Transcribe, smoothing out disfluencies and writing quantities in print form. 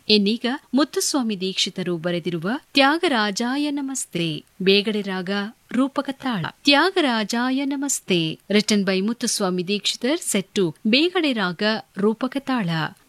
ಇನ್ನೀಗ ಮುತ್ತುಸ್ವಾಮಿ ದೀಕ್ಷಿತರು ಬರೆದಿರುವ ತ್ಯಾಗರಾಜಾಯ ನಮಸ್ತೆ ಬೇಗಡೆ ರಾಗ ರೂಪಕ ತಾಳ. ತ್ಯಾಗರಾಜಾಯ ನಮಸ್ತೆ written by Muthuswamy Dikshitar, set to Begada ರಾಗ ರೂಪಕ ತಾಳ.